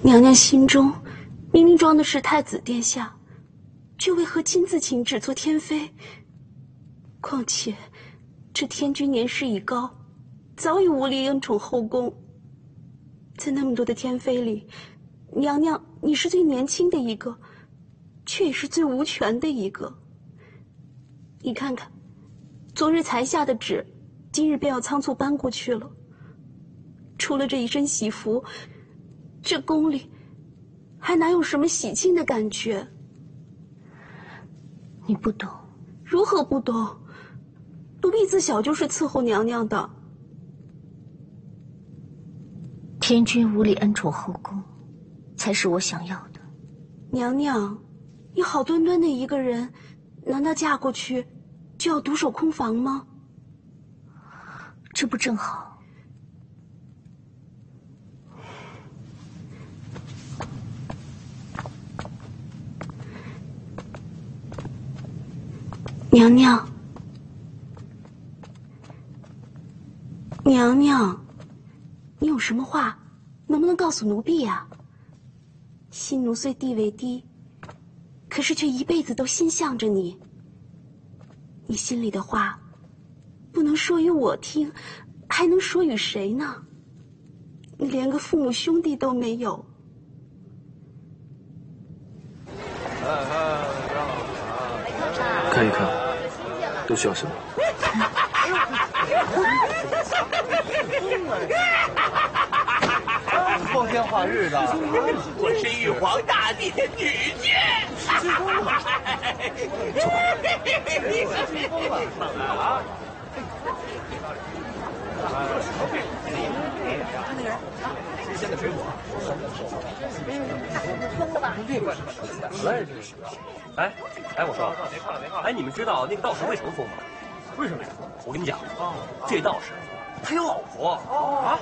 娘娘心中明明装的是太子殿下，却为何亲自请旨做天妃？况且这天君年事已高，早已无力恩宠后宫。在那么多的天妃里，娘娘你是最年轻的一个，却也是最无权的一个。你看看，昨日才下的旨，今日便要仓促搬过去了。除了这一身喜服，这宫里还哪有什么喜庆的感觉？ 你不懂。 如何不懂？奴婢自小就是伺候娘娘的。 天君无力恩宠后宫，才是我想要的。 娘娘，你好端端的一个人，难道嫁过去就要独守空房吗？ 这不正好？ 娘娘，娘娘，你有什么话，能不能告诉奴婢呀？新奴虽地位低，可是却一辈子都心向着你。你心里的话，不能说与我听，还能说与谁呢？你连个父母兄弟都没有。 看一看，都需要什么？ 光天化日的， 我是玉皇大帝的女婿。 看那个人，现在水果。 哎，我说，哎，你们知道那个道士为什么疯吗？为什么呀？我跟你讲，这道士他有老婆啊。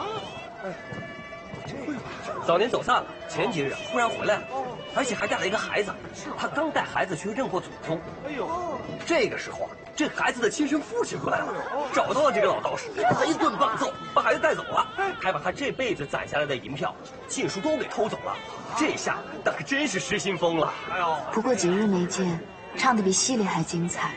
早年走散了，前几日突然回来了，而且还带了一个孩子。他刚带孩子去认过祖宗。哎呦，这个时候啊，这孩子的亲生父亲回来了，找到了这个老道士，他一顿棒揍，把孩子带走了，还把他这辈子攒下来的银票、禁书都给偷走了。这下那可真是失心疯了。哎呦， 不过几日没见，唱的比戏里还精彩。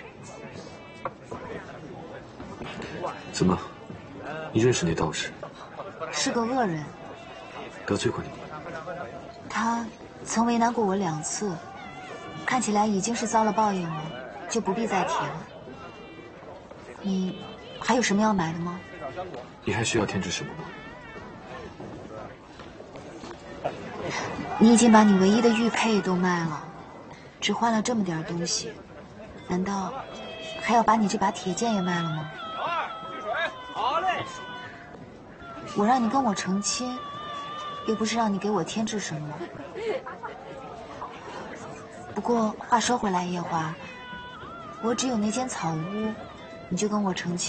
怎么，你认识那道士？ 是个恶人。 得罪过你吗？ 他曾为难过我2次，看起来已经是遭了报应了，就不必再提了。你还有什么要买的吗？ 你还需要添置什么吗？ 你已经把你唯一的玉佩都卖了，只换了这么点东西，难道还要把你这把铁剑也卖了吗？ 小二，去水。好嘞。 我让你跟我成亲，又不是让你给我添置什么。不过话说回来，夜华，我只有那间草屋，你就跟我成亲？